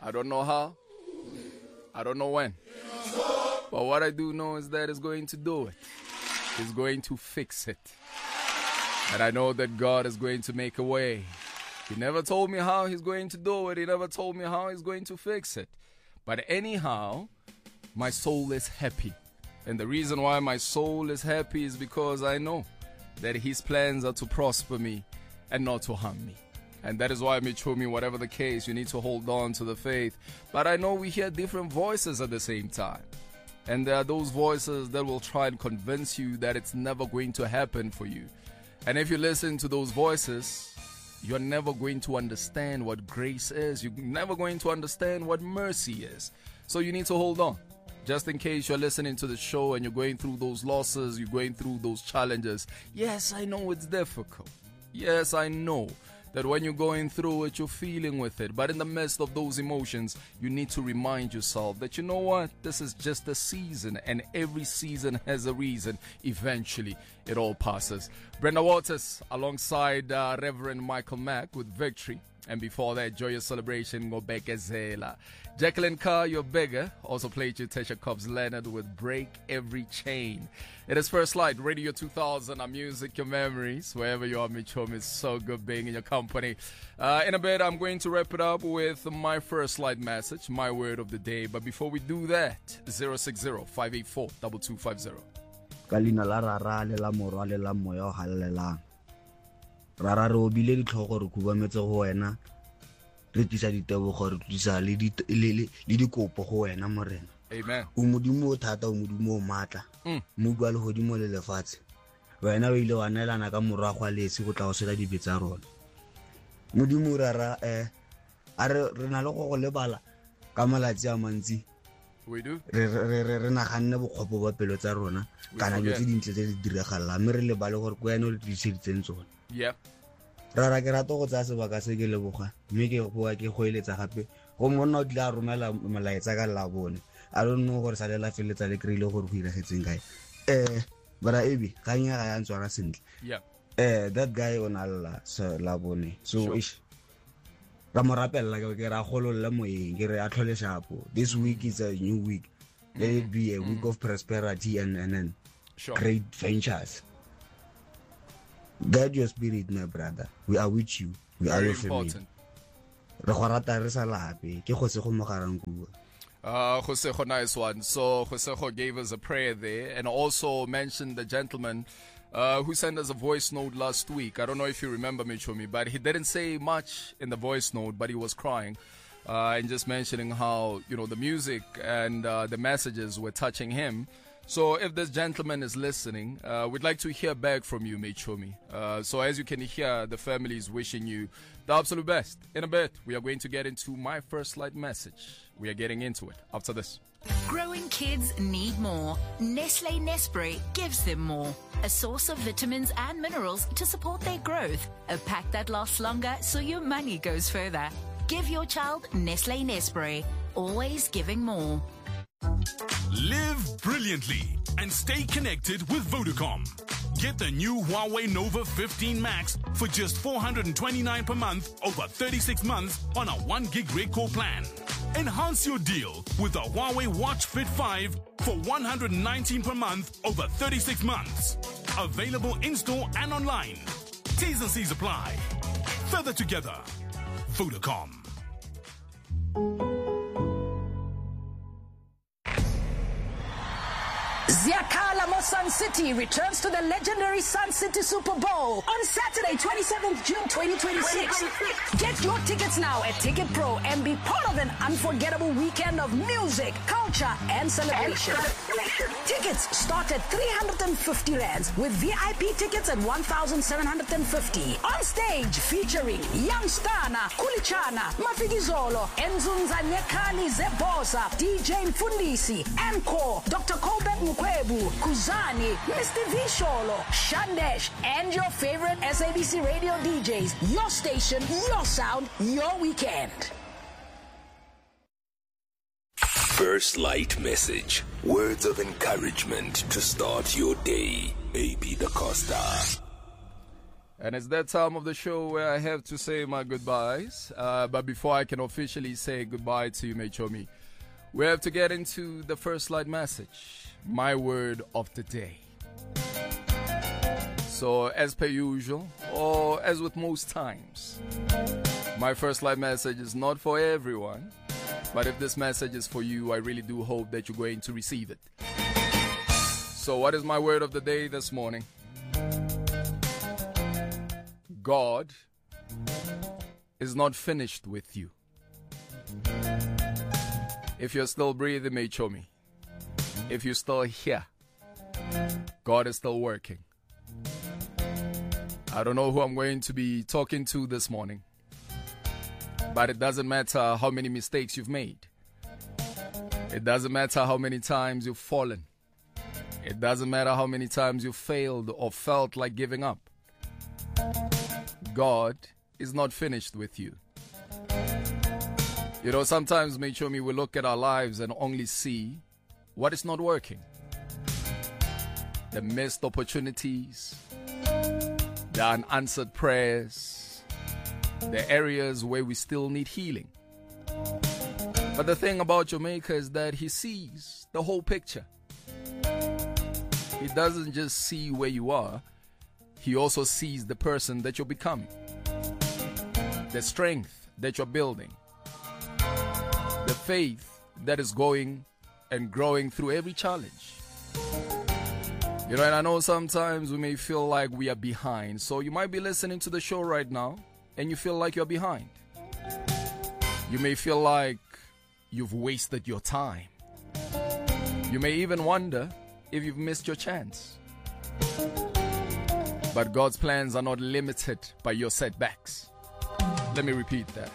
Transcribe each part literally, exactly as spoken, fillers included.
I don't know how. I don't know when. But what I do know is that He's going to do it. He's going to fix it. And I know that God is going to make a way. He never told me how He's going to do it. He never told me how He's going to fix it. But anyhow, my soul is happy. And the reason why my soul is happy is because I know that His plans are to prosper me and not to harm me. And that is why, Michomi, whatever the case, you need to hold on to the faith. But I know we hear different voices at the same time. And there are those voices that will try and convince you that it's never going to happen for you. And if you listen to those voices, you're never going to understand what grace is. You're never going to understand what mercy is. So you need to hold on. Just in case you're listening to the show and you're going through those losses, you're going through those challenges. Yes, I know it's difficult. Yes, I know that when you're going through it, you're feeling with it. But in the midst of those emotions, you need to remind yourself that, you know what, this is just a season, and every season has a reason. Eventually, it all passes. Brenda Waters alongside uh, Reverend Michael Mack with Victory. And before that, Joyous Celebration, Ngobekezela. Jacqueline Carr, Your Beggar, also played you Tesha Cobbs Leonard with Break Every Chain. It is First Light, Radio two thousand, our music, your memories. Wherever you are, Michom, it's so good being in your company. Uh, in a bit, I'm going to wrap it up with my First Light message, my word of the day. But before we do that, zero six zero, five eight four, two two five zero. Kalina la rara le la morwa le la moya o hallelang. Rara re obile ditlhogo re kubametse go wena re tisa ditebogo re tisa le di le dikopo go wena morena. Amen. O modimo o thata o modimo o matla mo bua le godimo le lefatshe wena o ile wa nelana ka moragwa letse go tla go sela dibetsa rona modimo rara eh a re re na le go go lebala ka malatsi a mantsi. We do. Re re re re naganne bokgopo ba pelo tsa rona kana le tse dintle tse di diragala mme re le bale gore go yana le ditsheditseng tsone. Yeah. Rara ke rato go tsa sebaka se ke leboga mme ke go ke go eletsa gape go monna o tla romela molaetsa ka la bone. I don't know gore salela feletsa le kreile gore go iragetseng kae. Eh bara ebi ga nya ga ya ntswara sentle. Yeah. Eh that guy on alla so la bone. So ish ra mo rapella ke ra gololla moeng ke re a tlhole shapo. This week is a new week. Let it be a week of prosperity and and, and sure. Great ventures. Guide your spirit, my brother. We are with you. We Very are your important. family. Uh, Josejo, nice one. So Josejo gave us a prayer there and also mentioned the gentleman uh, who sent us a voice note last week. I don't know if you remember, Michomi, but he didn't say much in the voice note, but he was crying uh, and just mentioning how, you know, the music and uh, the messages were touching him. So if this gentleman is listening, uh, we'd like to hear back from you, Michomi. Uh, so as you can hear, the family is wishing you the absolute best. In a bit, we are going to get into my First Light message. We are getting into it after this. Growing kids need more. Nestle Nespray gives them more. A source of vitamins and minerals to support their growth. A pack that lasts longer so your money goes further. Give your child Nestle Nespray. Always giving more. Live brilliantly and stay connected with Vodacom. Get the new Huawei Nova fifteen Max for just four hundred twenty-nine dollars per month over thirty-six months on a one gig rate core plan. Enhance your deal with the Huawei Watch Fit five for one hundred nineteen dollars per month over thirty-six months. Available in-store and online. T's and C's apply. Further together. Vodacom. Ziakala Mo Sun City returns to the legendary Sun City Super Bowl on Saturday, twenty-seventh of June, twenty twenty-six. Get your tickets now at Ticket Pro and be part of an unforgettable weekend of music, culture, and celebration. Tickets start at three hundred fifty rands with V I P tickets at one thousand seven hundred fifty. On stage featuring Young Stana, Kulichana, Mafikizolo, Enzunza Nyekali Zebosa, D J Mfundisi, Encore, Doctor Colbert Mukwebu, Kuzani, Mister Visholo, Shandesh, and your favorite S A B C radio D Js. Your station, your sound, your weekend. First Light message. Words of encouragement to start your day. A B Da Costa. And it's that time of the show where I have to say my goodbyes. Uh, but before I can officially say goodbye to you, Mechomi, we have to get into the first light message, my word of the day. So, as per usual, or as with most times, my first light message is not for everyone. But if this message is for you, I really do hope that you're going to receive it. So, what is my word of the day this morning? God is not finished with you. If you're still breathing, Mechomi, if you're still here, God is still working. I don't know who I'm going to be talking to this morning, but it doesn't matter how many mistakes you've made. It doesn't matter how many times you've fallen. It doesn't matter how many times you failed or felt like giving up. God is not finished with you. You know, sometimes, Mechomi, we look at our lives and only see what is not working. The missed opportunities, the unanswered prayers, the areas where we still need healing. But the thing about your Maker is that He sees the whole picture. He doesn't just see where you are, He also sees the person that you're becoming, the strength that you're building, the faith that is going and growing through every challenge. You know, and I know sometimes we may feel like we are behind. So you might be listening to the show right now and you feel like you're behind. You may feel like you've wasted your time. You may even wonder if you've missed your chance. But God's plans are not limited by your setbacks. Let me repeat that.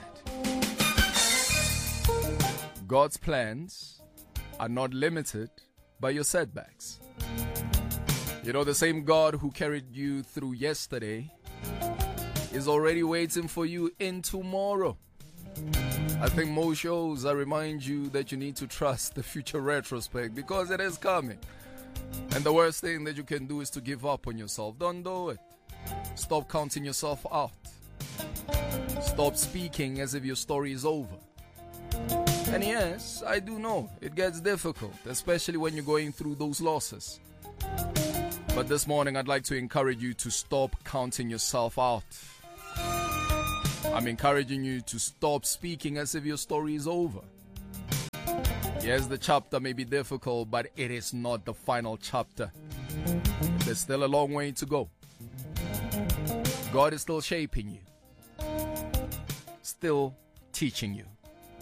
God's plans are not limited by your setbacks. You know, the same God who carried you through yesterday is already waiting for you in tomorrow. I think most shows I remind you that you need to trust the future retrospect because it is coming. And the worst thing that you can do is to give up on yourself. Don't do it. Stop counting yourself out. Stop speaking as if your story is over. And yes, I do know it gets difficult, especially when you're going through those losses. But this morning, I'd like to encourage you to stop counting yourself out. I'm encouraging you to stop speaking as if your story is over. Yes, the chapter may be difficult, but it is not the final chapter. There's still a long way to go. God is still shaping you, still teaching you,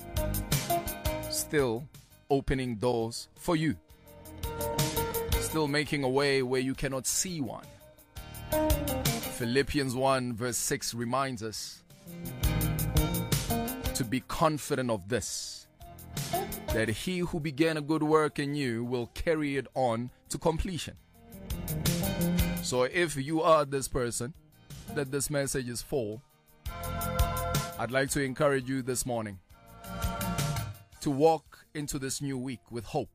still opening doors for you, still making a way where you cannot see one. Philippians one verse six reminds us to be confident of this, that He who began a good work in you will carry it on to completion. So if you are this person that this message is for, I'd like to encourage you this morning to walk into this new week with hope,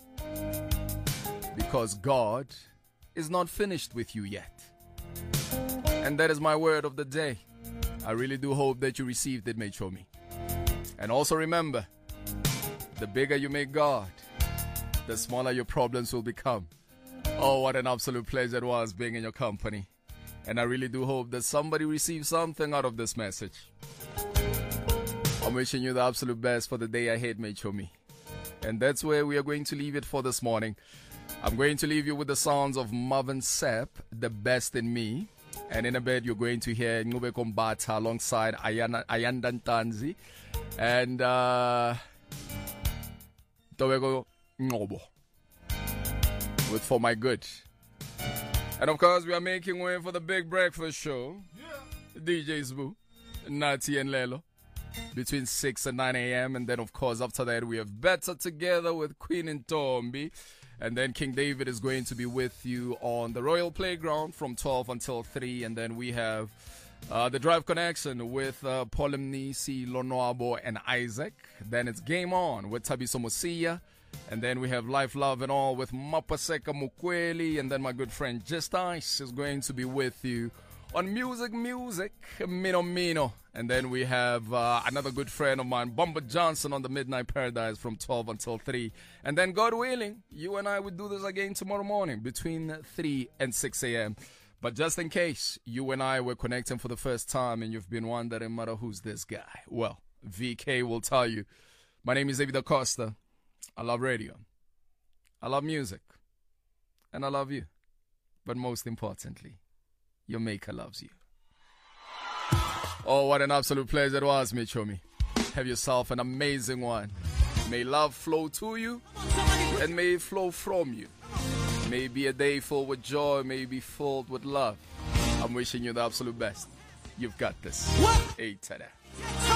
because God is not finished with you yet. And that is my word of the day. I really do hope that you received it, Mechomi. And also remember, the bigger you make God, the smaller your problems will become. Oh, what an absolute pleasure it was being in your company. And I really do hope that somebody receives something out of this message. I'm wishing you the absolute best for the day ahead, Mechomi. And that's where we are going to leave it for this morning. I'm going to leave you with the sounds of Marvin Sapp, The Best in Me. And in a bit, you're going to hear Ncube Kombatha alongside Ayanda Ntanzi. And uh, Tobeko Ngobo with For My Good. And of course, we are making way for the big breakfast show. Yeah. D J Sbu, Nati and Lelo. Between six and nine a.m. And then, of course, after that, we have Better Together with Queen and Tombi. And then King David is going to be with you on the Royal Playground from twelve until three. And then we have uh, the Drive Connection with uh, Polemnisi, Lonwabo, and Isaac. Then it's Game On with Tabiso Mosia. And then we have Life, Love, and All with Mapaseka Mukweli. And then my good friend Just Ice is going to be with you On Music Music, Mino Mino. And then we have uh, another good friend of mine, Bomber Johnson, on the Midnight Paradise from twelve until three. And then, God willing, you and I will do this again tomorrow morning between three and six a.m. But just in case you and I were connecting for the first time and you've been wondering, matter who's this guy? Well, V K will tell you. My name is David Acosta. I love radio. I love music. And I love you. But most importantly, your maker loves you. Oh, what an absolute pleasure it was, Michomi. Have yourself an amazing one. May love flow to you and may it flow from you. May it be a day filled with joy, may it be filled with love. I'm wishing you the absolute best. You've got this. Hey, ta-da.